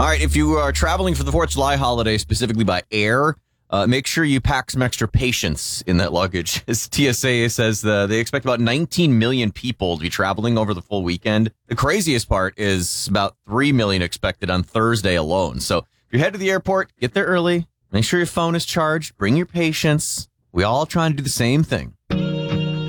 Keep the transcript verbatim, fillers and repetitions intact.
All right, if you are traveling for the fourth of July holiday, specifically by air, uh, make sure you pack some extra patience in that luggage. As T S A says, the, they expect about nineteen million people to be traveling over the full weekend. The craziest part is about three million expected on Thursday alone. So if you head to the airport, get there early, make sure your phone is charged, bring your patience. We all trying to do the same thing.